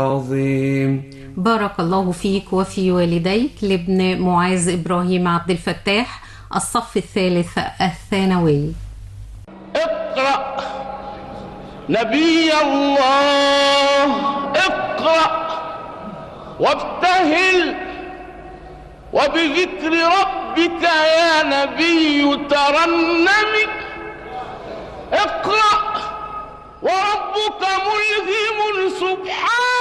عظيم. بارك الله فيك وفي والديك لابن معاذ إبراهيم عبد الفتاح، الصف الثالث الثانوي. اقرأ نبي الله، اقرأ وابتهل، وبذكر ربك يا نبي ترنم. اقرأ وربك ملهم سبحانه